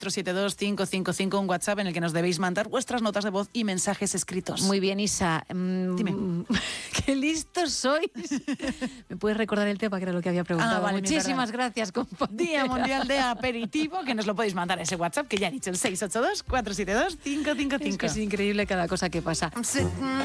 472-555, un WhatsApp en el que nos debéis mandar vuestras notas de voz y mensajes escritos. Muy bien, Isa. Dime. ¡Qué listos sois! ¿Me puedes recordar el tema, que era lo que había preguntado? Vale, muchísimas gracias, compañero. Día Mundial de Aperitivo, que nos lo podéis mandar a ese WhatsApp que ya he dicho, el 682-472-555. Es que es increíble cada cosa que pasa.